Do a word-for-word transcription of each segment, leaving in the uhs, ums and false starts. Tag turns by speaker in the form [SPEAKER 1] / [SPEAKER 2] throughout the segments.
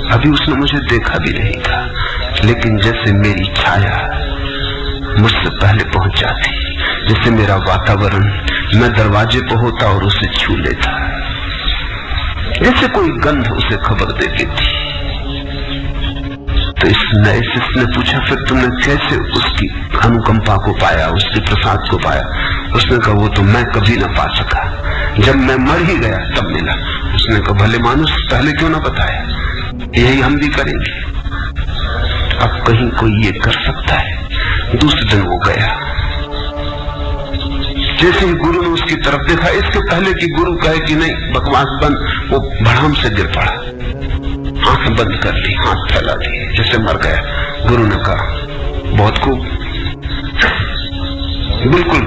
[SPEAKER 1] अभी उसने मुझे देखा भी नहीं था, लेकिन जैसे मेरी छाया मुझसे पहले पहुंच जाती, जैसे मेरा वातावरण, मैं दरवाजे पर होता और उसे छू लेता, जैसे कोई गंध उसे खबर दे देती। तो इस नए शिष्य ने पूछा, फिर तुमने कैसे उसकी अनुकंपा को पाया, उसके प्रसाद को पाया? उसने कहा, वो तो मैं कभी ना पा सका, जब मैं मर ही गया तब मिला। उसने कहा, भले मानुस, पहले क्यों ना बताया? यही हम भी करेंगे। अब कहीं कोई ये कर सकता है? दूसरे दिन वो गया, जैसे ही गुरु ने उसकी तरफ देखा, इसके पहले कि गुरु कहे कि नहीं बकवास बंद, वो भड़ाम से गिर पड़ा, आंखें बंद कर ली, हाथ फैला दिए, जैसे मर गया। गुरु ने कहा, बहुत खूब, बिल्कुल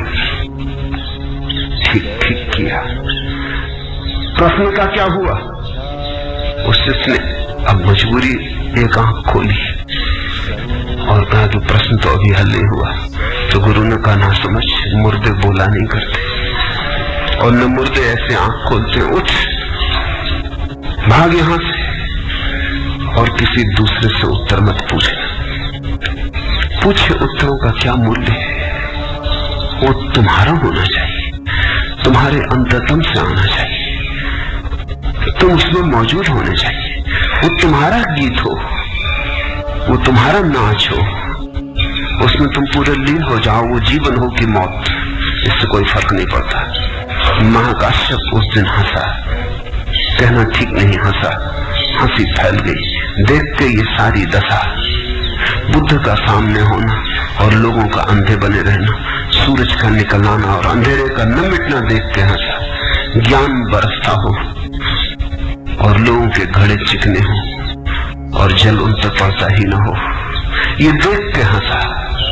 [SPEAKER 1] ठीक ठीक किया। प्रश्न का क्या हुआ? उस शिष्य ने अब मजबूरी एक आंख खोली और कहा कि प्रश्न तो अभी हल नहीं हुआ। तो गुरु ने कहा, ना समझ, मुर्दे बोला नहीं करते और न मुर्दे ऐसे आंख खोलते। उठ, भाग यहां से और किसी दूसरे से उत्तर मत पूछना। पूछे उत्तरों का क्या मूल्य है? वो तुम्हारा होना चाहिए, तुम्हारे अंतरतम से आना चाहिए, तुम उसमें मौजूद होने चाहिए। वो तुम्हारा गीत हो, वो तुम्हारा नाच हो, उसमें तुम पूरे लीन हो जाओ। वो जीवन हो कि मौत, इससे कोई फर्क नहीं पड़ता। महाकाश्यप उस दिन हंसा, कहना ठीक नहीं हंसा, हंसी फैल गई। देख के ये सारी दशा, बुद्ध का सामने होना और लोगों का अंधे बने रहना, सूरज का निकल आना और अंधेरे का न मिटना देख के हंसा। ज्ञान बरसता हो और लोगों के घड़े चिकने हो और जल उन पर पड़ता ही न हो, ये देख के हंसा।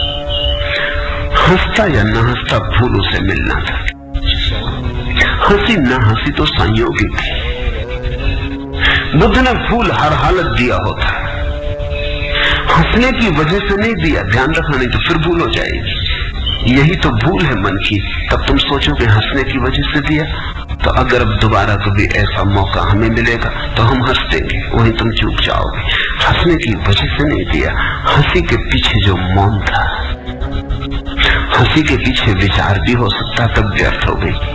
[SPEAKER 1] हंसता या न हंसता भूल उसे मिलना था। हंसी न हंसी तो संयोगिक है। बुद्ध ने फूल हर हालत दिया होता, हंसने की वजह से नहीं दिया, ध्यान रखना, नहीं तो फिर भूल हो जाएगी। यही तो भूल है मन की। तब तुम सोचोगे हंसने की वजह से दिया, तो अगर अब दोबारा कभी ऐसा मौका हमें मिलेगा तो हम हंस देंगे, वहीं तुम चूक जाओगे। हंसने की वजह से नहीं दिया, हंसी के पीछे जो मौन था, हंसी के पीछे विचार भी हो सकता, तब व्यर्थ हो गई।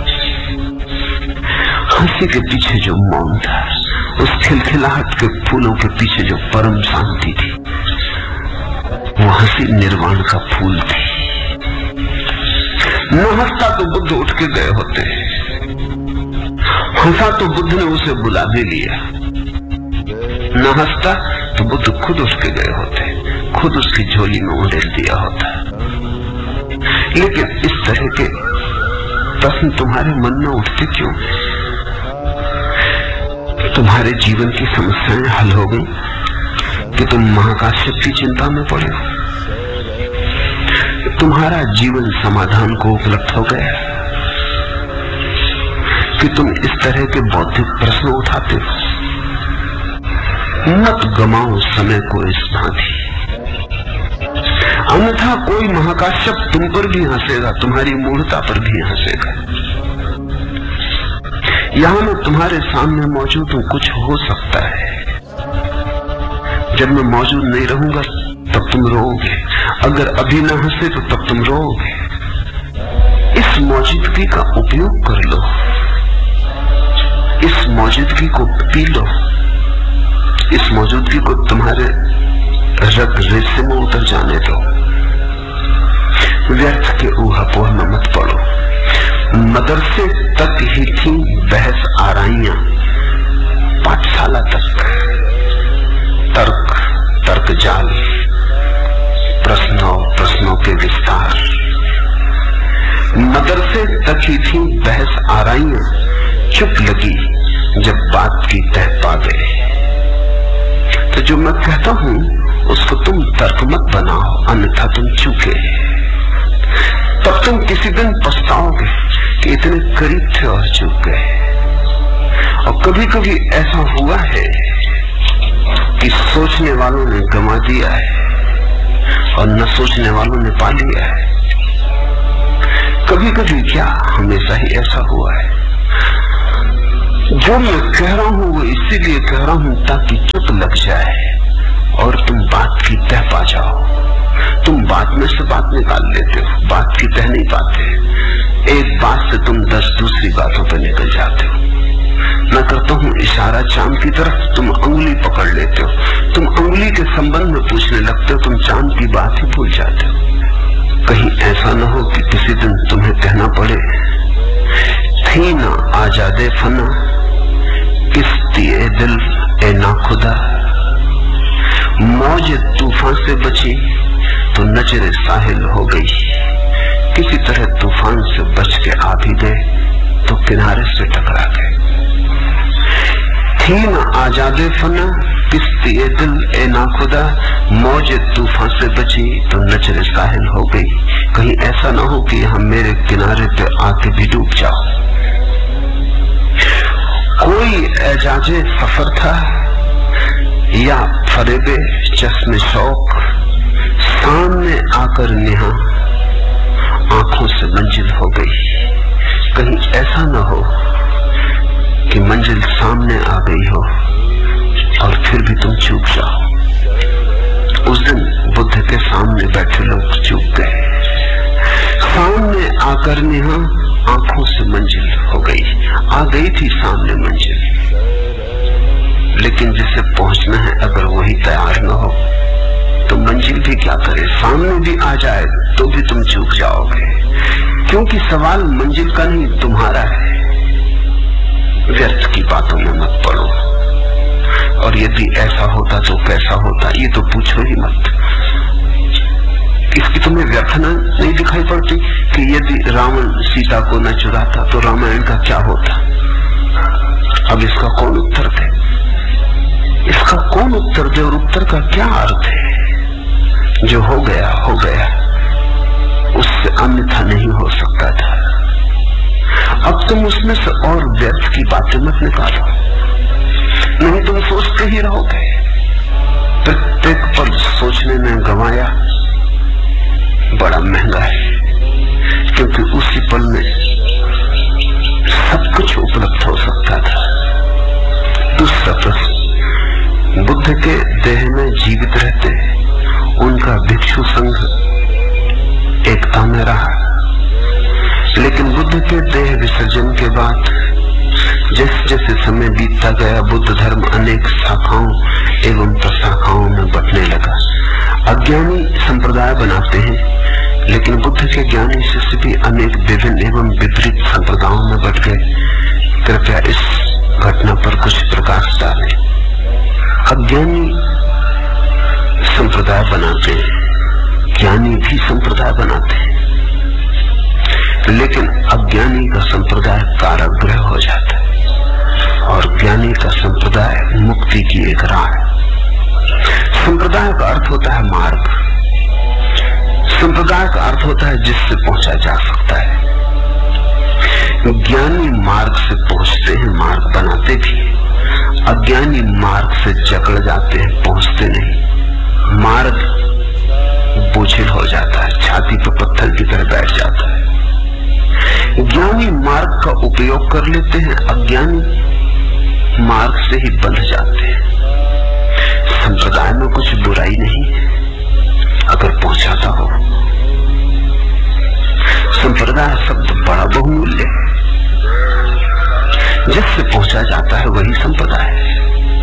[SPEAKER 1] हंसी के पीछे जो मौन था, उस खिलखिलाहट के फूलों के पीछे जो परम शांति थी, वो हंसी निर्वाण का फूल थी। न हंसता तो बुद्ध उठ के गए होते, हंसा तो बुद्ध ने उसे बुला भी लिया। न हंसता तो बुद्ध खुद उठ के गए होते, खुद उसकी झोली में उड़ेल दिया होता। लेकिन इस तरह के प्रश्न तुम्हारे मन में उठते क्यों? तुम्हारे जीवन की समस्याएं हल हो गई कि तुम महाकाश्यप की चिंता में पड़े हो? तुम्हारा जीवन समाधान को उपलब्ध हो गया कि तुम इस तरह के बौद्धिक प्रश्न उठाते हो? मत गमाओ समय को इस भांति, अन्यथा कोई महाकाश्यप तुम पर भी हंसेगा, तुम्हारी मूढ़ता पर भी हंसेगा। यहां मैं तुम्हारे सामने मौजूद हूं, कुछ हो सकता है। जब मैं मौजूद नहीं रहूंगा तब तुम रोओगे, अगर अभी न हंसे तो तब तुम रोओगे। इस मौजूदगी का उपयोग कर लो, इस मौजूदगी को पी लो, इस मौजूदगी को तुम्हारे रग रेशे में उतर जाने दो। व्यर्थ के ऊहापोह में मत पड़ो। मदरसे तक ही थी बहस आराइयां, पाठशाला तक तर्क तर्क जाल, प्रश्नों प्रश्नों के विस्तार। मदरसे तक ही थी बहस आराइयां, चुप लगी जब बात की तह पा गए। तो जो मैं कहता हूं उसको तुम तर्क मत बनाओ, अन्यथा तुम चूके। तब तुम किसी दिन पछताओगे कि इतने करीब थे और चूक गए। और कभी कभी ऐसा हुआ है कि सोचने वालों ने गंवा दिया है और न सोचने वालों ने पा लिया है। कभी कभी क्या, हमेशा ही ऐसा हुआ है। जो मैं कह रहा हूं वो इसीलिए कह रहा हूं ताकि चुप लग जाए और तुम बात की तह पा जाओ। तुम बात में से बात निकाल लेते हो, बात की तह नहीं पाते। एक बात से तुम दस दूसरी बातों पर निकल जाते हो। मैं करता हूं इशारा चांद की तरफ, तुम अंगुली पकड़ लेते हो। तुम अंगुली के संबंध में पूछने लगते हो, तुम चांद की बात ही भूल जाते हो। कहीं ऐसा न हो कि किसी दिन तुम्हें कहना पड़े, थी ना आजादे फना किस्ती ए दिल ए ना खुदा, मौज तूफान से बची तो नजरे साहिल हो गई। किसी तरह तूफान से बच के आ भी गए तो किनारे से टकरा गए। थी ना आजादे फना किस्ती ए दिल ए ना खुदा, मौज तूफान से बची तो नजरे साहिल हो गई। कहीं ऐसा ना हो कि हम मेरे किनारे पे आके भी डूब जाओ। कोई एजाजे सफर था या फरेबे चश्मे शौक, सामने आकर निहा आंखों से मंजिल हो गई। कहीं ऐसा न हो कि मंजिल सामने आ गई हो और फिर भी तुम चूक जाओ। उस दिन बुद्ध के सामने बैठे लोग चूक गए। सामने आकर निहा आंखों से मंजिल हो गई। आ गई थी सामने मंजिल, लेकिन जिसे पहुंचना है अगर वही तैयार न हो तो मंजिल भी क्या करे। सामने भी आ जाए तो भी तुम चूक जाओगे, क्योंकि सवाल मंजिल का नहीं तुम्हारा है। व्यर्थ की बातों में मत पड़ो, और यदि ऐसा होता तो कैसा होता ये तो पूछो ही मत। इसकी तुम्हें व्यर्थना नहीं दिखाई पड़ती कि यदि रावण सीता को न चुराता तो रामायण का क्या होता। अब इसका कौन उत्तर दे, इसका कौन उत्तर दे, और उत्तर का क्या अर्थ है। जो हो गया हो गया, उससे अन्यथा नहीं हो सकता था। अब तुम उसमें से और व्यर्थ की बातें मत निकालो, नहीं तुम सोचते ही रहोगे। प्रत्येक पल सोचने में गंवाया बड़ा महंगा है, क्योंकि उसी पल में सब कुछ उपलब्ध हो सकता था। दूसरा प्रश्न, बुद्ध के देह में जीवित रहते उनका भिक्षु संघ एकता में रहा, लेकिन बुद्ध के देह विसर्जन के बाद जैसे जैसे समय बीतता गया बुद्ध धर्म अनेक शाखाओं एवं प्रशाखाओं में बंटने लगा। अज्ञानी संप्रदाय बनाते हैं, लेकिन बुद्ध के ज्ञानी शिष्य भी अनेक विभिन्न एवं विपरीत संप्रदायों में बट गए। कृपया इस घटना पर कुछ प्रकाश डालें। अज्ञानी संप्रदाय बनाते हैं, ज्ञानी भी संप्रदाय बनाते हैं, लेकिन अज्ञानी का संप्रदाय कारागृह हो जाता है और ज्ञानी का संप्रदाय मुक्ति की एक राह है। संप्रदाय का अर्थ होता है मार्ग, संप्रदाय का अर्थ होता है जिससे पहुंचा जा सकता है। ज्ञानी मार्ग से पहुंचते हैं, मार्ग बनाते भी। अज्ञानी मार्ग से जकड़ जाते हैं, पहुंचते नहीं। मार्ग बोझिल हो जाता है, छाती पर पत्थर की तरह बैठ जाता है। ज्ञानी मार्ग का उपयोग कर लेते हैं, अज्ञानी मार्ग से ही बंध जाते हैं। संप्रदाय में कुछ बुराई नहीं अगर पहुंचाता हो। संप्रदाय शब्द बड़ा बहुमूल्य है, जिससे पहुंचा जाता है वही संप्रदाय है,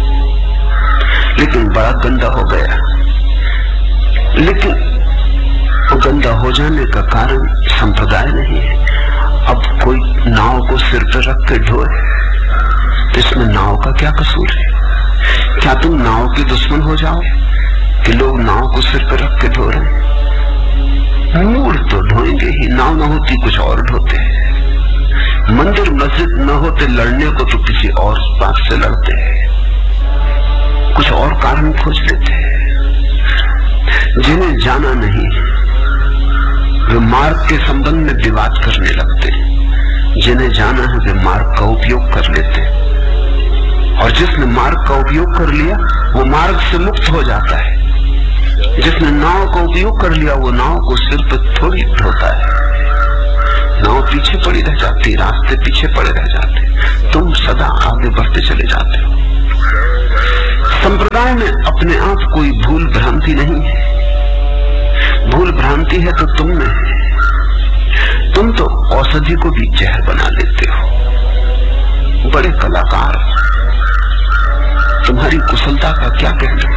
[SPEAKER 1] लेकिन बड़ा गंदा हो गया। लेकिन गंदा हो जाने का कारण संप्रदाय नहीं है। अब कोई नाव को सिर पर रख के ढोए तो इसमें नाव का क्या कसूर है? क्या तुम नाव के दुश्मन हो जाओ कि लोग नाव को सिर पर रख के ढो रहे हैं? मूड तो ढोएंगे ही, नाव न होती कुछ और ढोते। मंदिर मस्जिद न होते लड़ने को तो किसी और बात से लड़ते, कुछ और कारण खोज लेते। जिन्हें जाना नहीं वे मार्ग के संबंध में विवाद करने लगते, जिन्हें जाना है वे मार्ग का उपयोग कर लेते, और जिसने मार्ग का उपयोग कर लिया वो मार्ग से मुक्त हो जाता है। जिसने नाव का उपयोग कर लिया वो नाव को सिर पर थोड़ी ढोता है। नाव पीछे पड़ी रह जाती, रास्ते पीछे पड़े रह जाते, तुम सदा आगे बढ़ते चले जाते हो। संप्रदाय में अपने आप कोई भूल भ्रांति नहीं है। भूल भ्रांति है तो तुम में है। तुम तो औषधि को भी जहर बना लेते हो। बड़े कलाकार, तुम्हारी कुशलता का क्या कहना।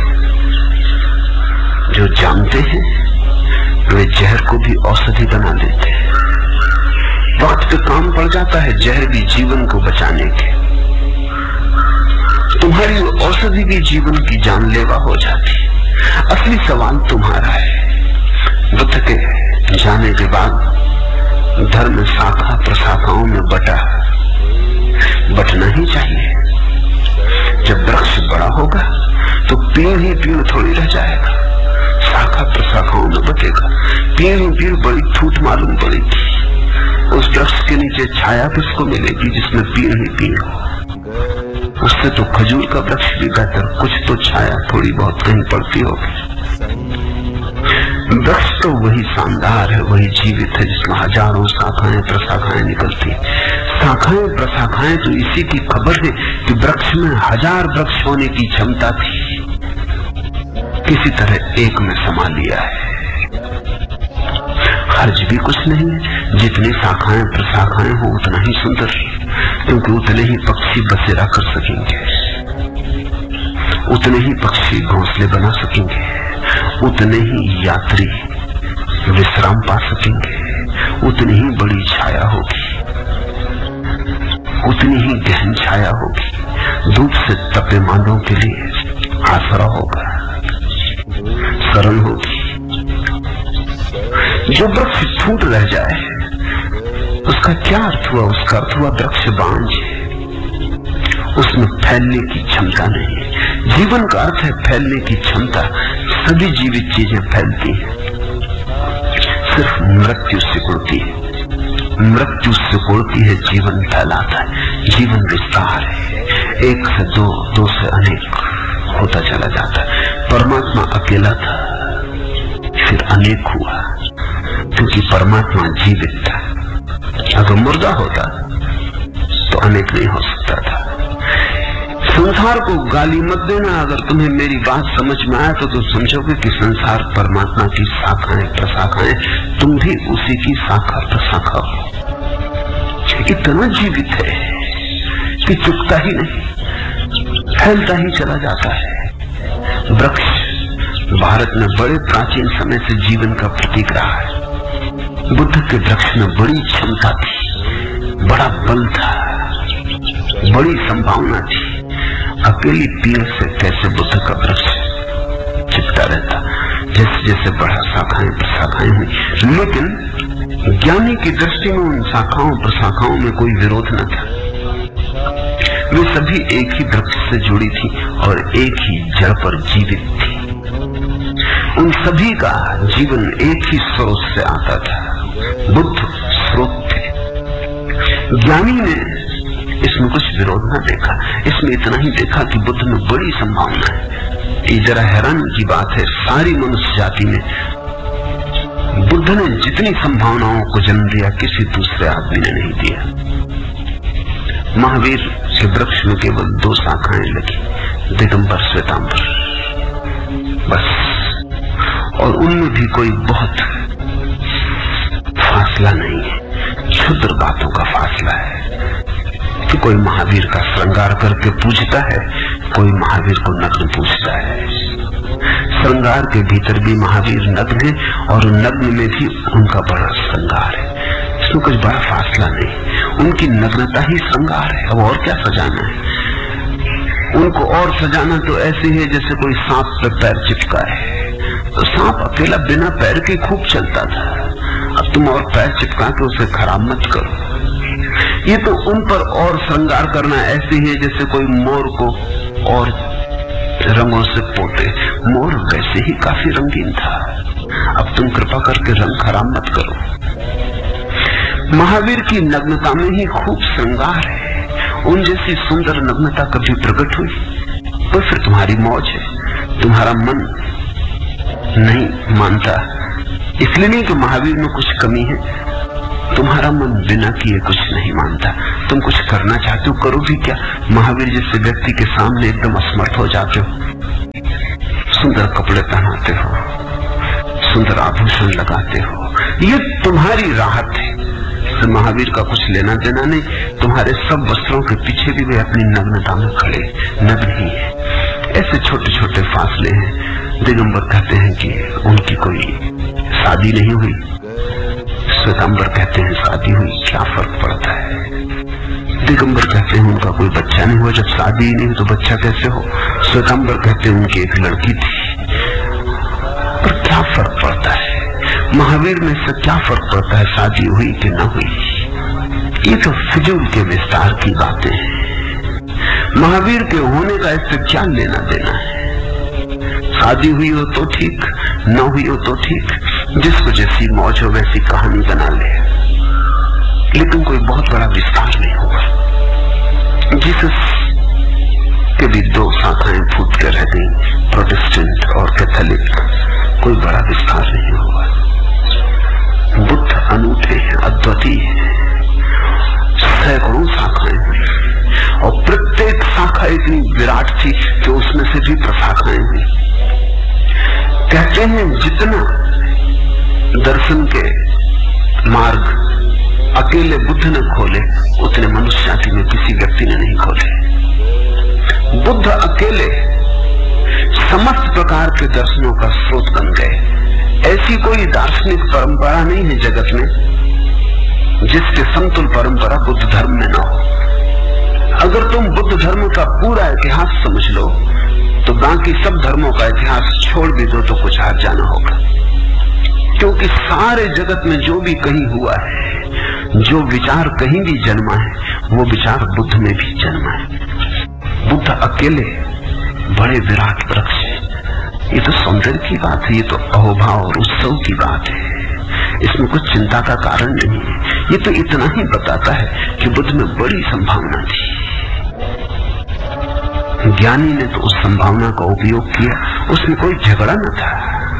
[SPEAKER 1] जो जानते हैं वे जहर को भी औषधि बना लेते हैं। वक्त पे काम पड़ जाता है जहर भी जीवन को बचाने के। तुम्हारी औषधि भी जीवन की जानलेवा हो जाती है। असली सवाल तुम्हारा है। बुद्ध के जाने के बाद धर्म शाखा प्रशाखाओं में बटा, बटना ही चाहिए। जब वृक्ष बड़ा होगा तो पेड़ ही पेड़ थोड़ी रह जाएगा, शाखा प्रशाखाओं में बटेगा। पेड़ ही पेड़ बड़ी ठूठ मालूम पड़ेगी। उस वृक्ष के नीचे छाया किसको मिलेगी जिसमें पेड़ ही पेड़ हो। उससे तो खजूर का वृक्ष भी बेहतर, कुछ तो छाया थोड़ी बहुत कहीं पड़ती होगी। वृक्ष तो वही शानदार है, वही जीवित है जिसमें हजारों शाखाएं प्रशाखाएं निकलती। शाखाएं प्रशाखाएं तो इसी की खबर है कि वृक्ष में हजार वृक्ष होने की क्षमता थी, किसी तरह एक में समा लिया है। हर्ज भी कुछ नहीं है, जितनी शाखाएं प्रशाखाएं हो उतना ही सुंदर, क्योंकि उतने ही पक्षी बसेरा कर सकेंगे, उतने ही पक्षी घोंसले बना सकेंगे, उतने ही यात्री विश्राम पा सकेंगे, उतनी ही बड़ी छाया होगी, उतनी ही गहन छाया होगी। धूप से तपे मानों के लिए आसरा होगा, शरण होगी। जो वृक्ष टूट रह जाए उसका क्या अर्थ हुआ? उसका अर्थ हुआ वृक्ष बांझ, उसमें फैलने की क्षमता नहीं है। जीवन का अर्थ है फैलने की क्षमता। सभी जीवित चीजें फैलती हैं, सिर्फ मृत्यु सिकुड़ती है। मृत्यु सिकुड़ती है, जीवन फैलाता है। जीवन विस्तार है, एक से दो, दो से अनेक होता चला जाता है। परमात्मा अकेला था, फिर अनेक हुआ, क्योंकि परमात्मा जीवित था। अगर मुर्दा होता तो अनेक नहीं हो सकता था। संसार को गाली मत देना। अगर तुम्हें मेरी बात समझ में आए तो तुम समझोगे कि संसार परमात्मा की शाखाएं प्रशाखाएं, तुम भी उसी की शाखा प्रशाखा हो। इतना जीवित है कि चुकता ही नहीं, फैलता ही चला जाता है। वृक्ष भारत में बड़े प्राचीन समय से जीवन का प्रतीक रहा है। बुद्ध के वृक्ष में बड़ी क्षमता थी, बड़ा बल था, बड़ी संभावना थी। अकेली पीड़ से कैसे बुद्ध का वृक्ष चिपटा रहता, जैसे जैसे बड़ा शाखाएं प्रशाखाएं हुई। लेकिन ज्ञानी की दृष्टि में उन शाखाओं प्रशाखाओं में कोई विरोध न था। वे सभी एक ही वृक्ष से जुड़ी थी और एक ही जड़ पर जीवित थी। उन सभी का जीवन एक ही स्रोत से आता था। बुद्ध स्रोत थे। ज्ञानी ने इसमें कुछ विरोध न देखा, इसमें इतना ही देखा कि बुद्ध में बड़ी संभावना है। ये जरा हैरान की बात है, सारी मनुष्य जाति में बुद्ध ने जितनी संभावनाओं को जन्म दिया किसी दूसरे आदमी ने नहीं दिया। महावीर के वृक्ष में केवल दो शाखाएं लगी, दिगंबर श्वेतांबर, बस। और उनमें भी कोई बहुत फासला नहीं है, क्षुद्र बातों का फासला है कि कोई महावीर का श्रृंगार करके पूजता है, कोई महावीर को नग्न पूजता है। श्रृंगार के भीतर भी महावीर नग्न है और नग्न में भी उनका बड़ा श्रृंगार है। इसमें कुछ बड़ा फासला नहीं, उनकी नग्नता ही श्रृंगार है। अब और क्या सजाना है उनको? और सजाना तो ऐसे है जैसे कोई सांप पे पैर चिपका है। तो सांप अकेला बिना पैर के खूब चलता था, अब तुम और पैर चिपका के उसे खराब मत करो। ये तो उन पर और श्रृंगार करना ऐसे है जैसे कोई मोर को और रंगों से पोते। मोर वैसे ही काफी रंगीन था, अब तुम कृपा करके रंग खराब मत करो। महावीर की नग्नता में ही खूब श्रृंगार है। उन जैसी सुंदर नग्नता कभी प्रकट हुई तो फिर तुम्हारी मौज है। तुम्हारा मन नहीं मानता, इसलिए नहीं कि महावीर में कुछ कमी है, तुम्हारा मन बिना किए कुछ नहीं मानता। तुम कुछ करना चाहते हो, करो भी क्या। महावीर जैसे व्यक्ति के सामने एकदम असमर्थ हो जाते हो। सुंदर कपड़े पहनाते हो, सुंदर आभूषण लगाते हो, ये तुम्हारी राहत है। तो महावीर का कुछ लेना देना नहीं। तुम्हारे सब वस्त्रों के पीछे भी वे अपनी नग्नता में खड़े नग्न ही है। ऐसे छोटे छोटे फासले हैं। दिगंबर कहते हैं कि उनकी कोई शादी नहीं हुई, श्वेतांबर कहते हैं शादी हुई, क्या फर्क पड़ता है। दिगंबर कहते हैं उनका कोई बच्चा नहीं हुआ, जब शादी ही नहीं तो बच्चा कैसे हो। श्वेतांबर कहते हैं उनकी एक लड़की थी, पर क्या फर्क पड़ता है। महावीर में से क्या फर्क पड़ता है शादी हुई कि न हुई। ये तो फिजूल के विस्तार की बातें हैं। महावीर के होने का इससे क्या लेना देना है। शादी हुई हो तो ठीक, न हुई हो तो ठीक, जिसको जैसी मौज हो वैसी कहानी बना ले, लेकिन कोई बहुत बड़ा विस्तार नहीं होगा। जीसस के भी दो शाखाएं फूट के रह गई, प्रोटेस्टेंट और कैथोलिक। कोई बड़ा विस्तार नहीं होगा। बुद्ध अनूठे हैं, अद्वितीय हैं, सैकड़ों शाखाएं हुई और प्रत्येक शाखा इतनी विराट थी कि उसमें से भी प्रशाखाएं हुई। कहते हैं जितना दर्शन के मार्ग अकेले बुद्ध ने खोले उतने मनुष्य जाति में किसी व्यक्ति ने नहीं खोले। बुद्ध अकेले समस्त प्रकार के दर्शनों का स्रोत बन गए। ऐसी कोई दार्शनिक परंपरा नहीं है जगत में जिसके समतुल परंपरा बुद्ध धर्म में न हो। अगर तुम बुद्ध धर्म का पूरा इतिहास समझ लो तो बाकी सब धर्मों का इतिहास छोड़ भी दो तो कुछ हाथ जाना होगा। क्योंकि सारे जगत में जो भी कहीं हुआ है, जो विचार कहीं भी जन्मा है, वो विचार बुद्ध में भी जन्मा है। बुद्ध अकेले बड़े विराट वृक्ष है। ये तो सौंदर्य की बात है, ये तो अहोभाव और उत्सव की बात है। इसमें कुछ चिंता का कारण नहीं है। ये तो इतना ही बताता है कि बुद्ध में बड़ी संभावना थी। ज्ञानी ने तो उस संभावना का उपयोग किया, उसमें कोई झगड़ा न था।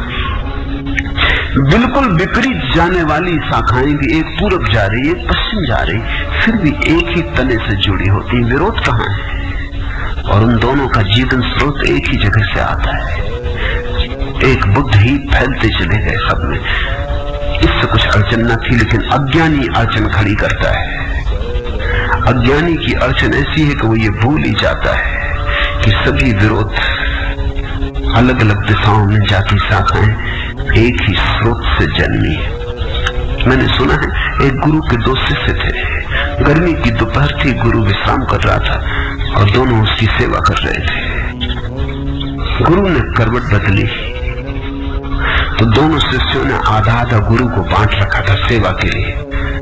[SPEAKER 1] बिल्कुल विपरीत जाने वाली शाखाएं भी, एक पूरब जा रही एक पश्चिम जा रही, फिर भी एक ही तने से जुड़ी होती। विरोध कहाँ है। और उन दोनों का जीवन स्रोत एक ही जगह से आता है। एक बुद्ध ही फैलते चले गए सब में। इससे कुछ अड़चन न थी, लेकिन अज्ञानी अड़चन खड़ी करता है। अज्ञानी की अड़चन ऐसी है कि वो ये भूल ही जाता है कि सभी विरोध अलग अलग दिशाओं में जाती शाखाएं एक ही स्रोत से जन्मी है। मैंने सुना है एक गुरु के दो शिष्य थे। गर्मी की दोपहर थी, गुरु विश्राम कर रहा था और दोनों उसकी सेवा कर रहे थे। गुरु ने करवट बदली तो दोनों शिष्यों ने आधा आधा गुरु को बांट रखा था सेवा के लिए।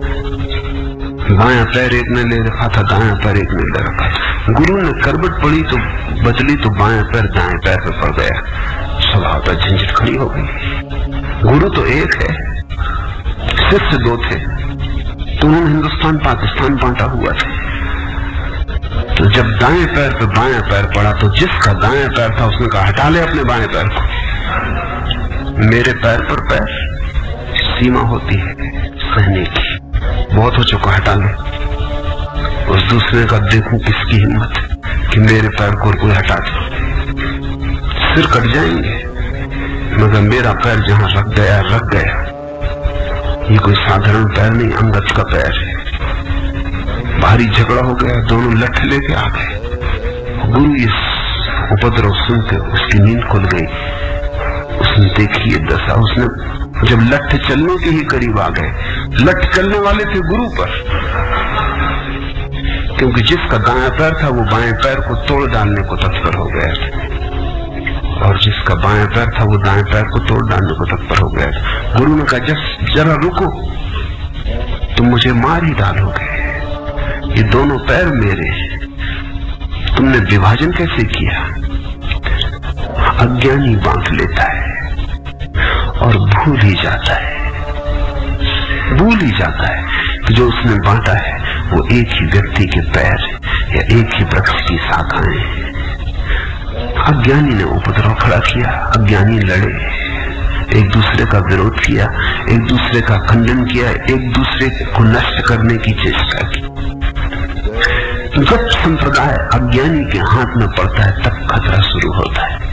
[SPEAKER 1] बायां पैर एक ने ले रखा था, दायां पैर एक ने ले रखा था। गुरु ने करवट पड़ी तो बदली तो बायां पैर दाएं पैर पे पड़ गया। स्वभाव पर झंझट खड़ी हो गई। गुरु तो एक है, शिष्य दो थे, तो उन्होंने हिंदुस्तान पाकिस्तान बांटा हुआ था। तो जब दाएं पैर पे बायां पैर पड़ा तो जिसका दायां पैर था उसने कहा हटा ले अपने बाएं पैर को। मेरे पैर पर पैर, सीमा होती है सहने की, बहुत हो चुका, हटा ले। उस दूसरे का देखूं किसकी हिम्मत कि मेरे पैर को कोई हटा दे। सिर कट जाएंगे, मगर मेरा पैर जहां रख गया रख गया। ये कोई साधारण पैर नहीं, अंगद का पैर है। भारी झगड़ा हो गया, दोनों लठ लेके आ गए। गुरु इस उपद्रव सुन के उसकी नींद खुल गई। उसने देखी ये दशा। उसने जब लठ चलने के ही करीब आ गए, लठ चलने वाले थे गुरु पर, क्योंकि जिसका दायां पैर था वो बाएं पैर को तोड़ डालने को तत्पर हो गया था, और जिसका बाएं पैर था वो दाएं पैर को तोड़ डालने को तत्पर हो गया था। गुरु ने कहा जस जरा रुको, तुम मुझे मार ही डालोगे। ये दोनों पैर मेरे, तुमने विभाजन कैसे किया। अज्ञानी बांट लेता है और भूल ही जाता है, भूल ही जाता है कि जो उसने बांटा है वो एक ही व्यक्ति के पैर या एक ही वृक्ष की शाखाएं। अज्ञानी ने उपद्रव खड़ा किया, अज्ञानी लड़े, एक दूसरे का विरोध किया, एक दूसरे का खंडन किया, एक दूसरे को नष्ट करने की चेष्टा की। जब संप्रदाय अज्ञानी के हाथ में पड़ता है तब खतरा शुरू होता है।